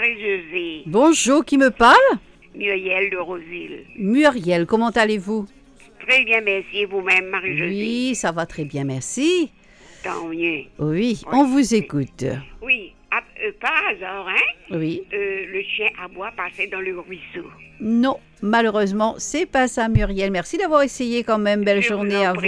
Marie-Josée. Bonjour, qui me parle? Muriel de Roseville. Muriel, comment allez-vous? Très bien, merci. Et vous-même, Marie-Josée? Oui, ça va très bien, merci. Tant mieux. Oui, on vous écoute. Oui, par hasard, hein? Oui. Le chien à bois passait dans le ruisseau. Non, malheureusement, c'est pas ça, Muriel. Merci d'avoir essayé quand même. Belle Je vous journée en à prie.